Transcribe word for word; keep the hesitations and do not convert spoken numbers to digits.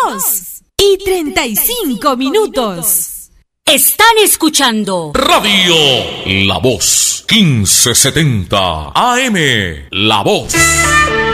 dos y treinta y cinco minutos. Están escuchando Radio La Voz, quince setenta A M. La Voz.